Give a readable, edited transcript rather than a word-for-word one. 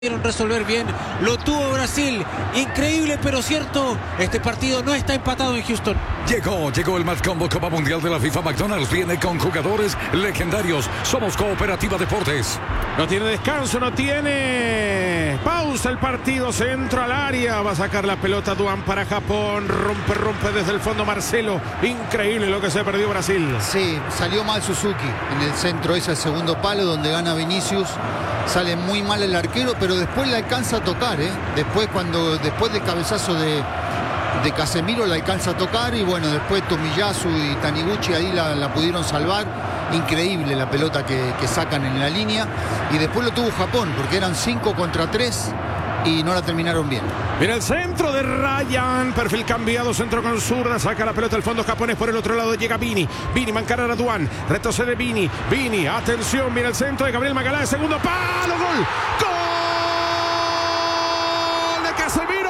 Pudieron resolver bien, lo tuvo Brasil, increíble pero cierto, este partido no está empatado en Houston. Llegó el Match Combo Copa Mundial de la FIFA. McDonald's viene con jugadores legendarios. Somos Cooperativa Deportes. No tiene descanso, no tiene pausa el partido, centro al área, va a sacar la pelota Duan para Japón, rompe desde el fondo Marcelo, increíble lo que se perdió Brasil. Sí, salió mal Suzuki en el centro, ese segundo palo donde gana Vinicius, sale muy mal el arquero, pero después le alcanza a tocar, después del cabezazo de Casemiro la alcanza a tocar y bueno, después Tomiyasu y Taniguchi ahí la pudieron salvar. Increíble la pelota que sacan en la línea y después lo tuvo Japón porque eran 5 contra 3 y no la terminaron bien. Mira el centro de Ryan, perfil cambiado, centro con zurda, saca la pelota al fondo japonés, por el otro lado llega Vini mancar a Duan, retrocede Vini, atención, mira el centro de Gabriel Magalhães, segundo palo, gol de Casemiro.